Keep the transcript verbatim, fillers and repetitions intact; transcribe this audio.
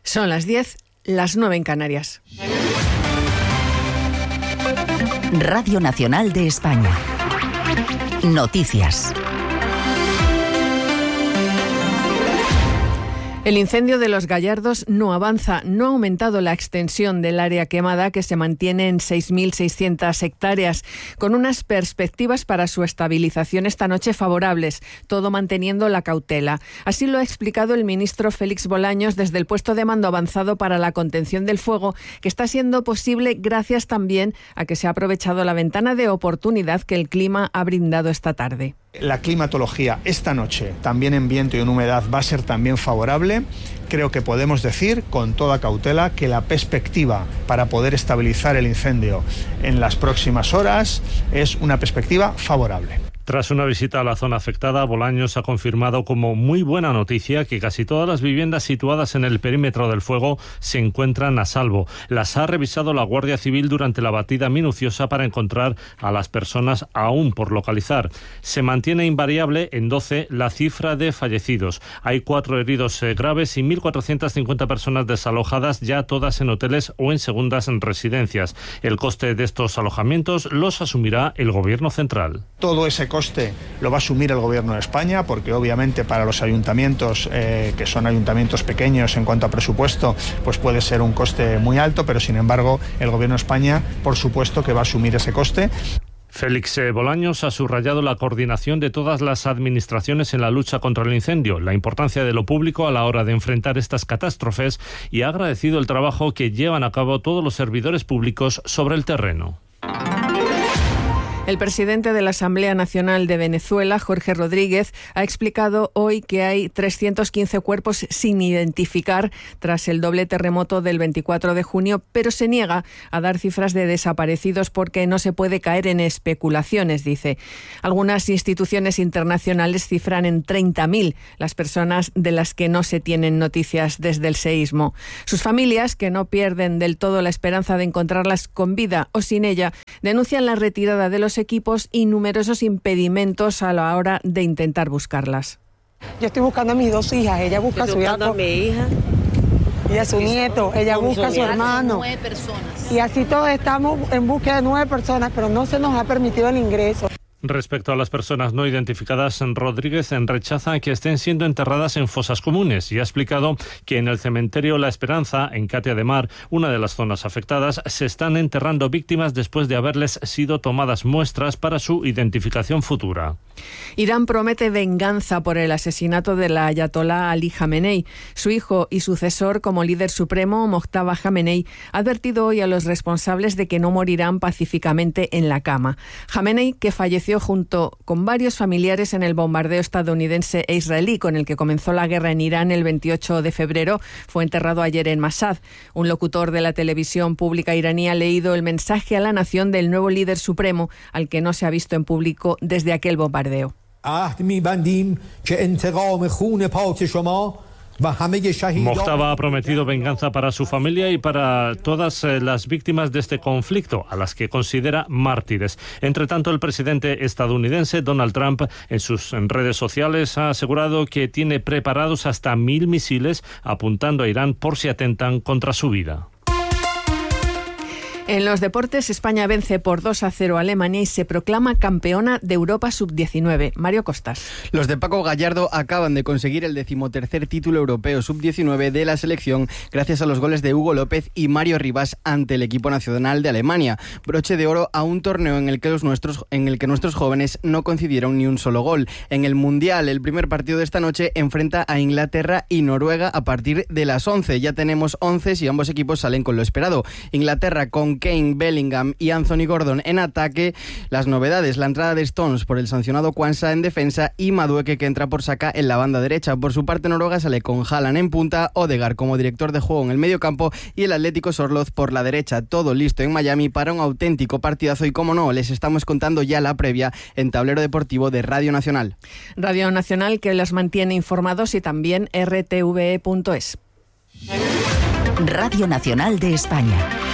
Son las diez, las nueve en Canarias. Radio Nacional de España. Noticias. El incendio de Los Gallardos no avanza, no ha aumentado la extensión del área quemada, que se mantiene en seis mil seiscientas hectáreas, con unas perspectivas para su estabilización esta noche favorables, todo manteniendo la cautela. Así lo ha explicado el ministro Félix Bolaños desde el puesto de mando avanzado para la contención del fuego, que está siendo posible gracias también a que se ha aprovechado la ventana de oportunidad que el clima ha brindado esta tarde. La climatología esta noche, también en viento y en humedad, va a ser también favorable. Creo que podemos decir con toda cautela que la perspectiva para poder estabilizar el incendio en las próximas horas es una perspectiva favorable. Tras una visita a la zona afectada, Bolaños ha confirmado como muy buena noticia que casi todas las viviendas situadas en el perímetro del fuego se encuentran a salvo. Las ha revisado la Guardia Civil durante la batida minuciosa para encontrar a las personas aún por localizar. Se mantiene invariable en doce la cifra de fallecidos. Hay cuatro heridos eh, graves y mil cuatrocientas cincuenta personas desalojadas, ya todas en hoteles o en segundas residencias. El coste de estos alojamientos los asumirá el Gobierno central. Todo ese coste lo va a asumir el Gobierno de España, porque obviamente para los ayuntamientos, eh, que son ayuntamientos pequeños en cuanto a presupuesto, pues puede ser un coste muy alto, pero sin embargo el Gobierno de España, por supuesto que va a asumir ese coste. Félix Bolaños ha subrayado la coordinación de todas las administraciones en la lucha contra el incendio, la importancia de lo público a la hora de enfrentar estas catástrofes, y ha agradecido el trabajo que llevan a cabo todos los servidores públicos sobre el terreno. El presidente de la Asamblea Nacional de Venezuela, Jorge Rodríguez, ha explicado hoy que hay trescientos quince cuerpos sin identificar tras el doble terremoto del veinticuatro de junio, pero se niega a dar cifras de desaparecidos porque no se puede caer en especulaciones, dice. Algunas instituciones internacionales cifran en treinta mil las personas de las que no se tienen noticias desde el seísmo. Sus familias, que no pierden del todo la esperanza de encontrarlas con vida o sin ella, denuncian la retirada de los equipos y numerosos impedimentos a la hora de intentar buscarlas. Yo estoy buscando a mis dos hijas, ella busca a su hija, a mi hija y a su nieto, ella busca a su hermano. Nueve personas. Y así todos estamos en búsqueda de nueve personas, pero no se nos ha permitido el ingreso. Respecto a las personas no identificadas, Rodríguez rechaza que estén siendo enterradas en fosas comunes y ha explicado que en el cementerio La Esperanza, en Catia de Mar, una de las zonas afectadas, se están enterrando víctimas después de haberles sido tomadas muestras para su identificación futura. Irán promete venganza por el asesinato del ayatolá Ali Jamenei. Su hijo y sucesor como líder supremo, Mojtaba Jamenei, ha advertido hoy a los responsables de que no morirán pacíficamente en la cama. Jamenei, que falleció junto con varios familiares en el bombardeo estadounidense e israelí con el que comenzó la guerra en Irán el veintiocho de febrero, fue enterrado ayer en Mashhad. Un locutor de la televisión pública iraní ha leído el mensaje a la nación del nuevo líder supremo, al que no se ha visto en público desde aquel bombardeo. Mojtaba ha prometido venganza para su familia y para todas las víctimas de este conflicto, a las que considera mártires. Entre tanto, el presidente estadounidense Donald Trump en sus redes sociales ha asegurado que tiene preparados hasta mil misiles apuntando a Irán por si atentan contra su vida. En los deportes, España vence por dos a cero a Alemania y se proclama campeona de Europa sub diecinueve. Mario Costas. Los de Paco Gallardo acaban de conseguir el decimotercer título europeo sub diecinueve de la selección gracias a los goles de Hugo López y Mario Rivas ante el equipo nacional de Alemania. Broche de oro a un torneo en el que los nuestros, en el que nuestros jóvenes no concedieron ni un solo gol. En el Mundial, el primer partido de esta noche enfrenta a Inglaterra y Noruega a partir de las once. Ya tenemos once y ambos equipos salen con lo esperado. Inglaterra con Kane, Bellingham y Anthony Gordon en ataque. Las novedades, la entrada de Stones por el sancionado Kwanza en defensa y Madueke, que entra por Saka en la banda derecha. Por su parte, Noruega sale con Haaland en punta, Odegaard como director de juego en el medio campo y el Atlético Sorloz por la derecha. Todo listo en Miami para un auténtico partidazo y, como no, les estamos contando ya la previa en Tablero Deportivo de Radio Nacional. Radio Nacional, que los mantiene informados, y también R T V E punto es. Radio Nacional de España.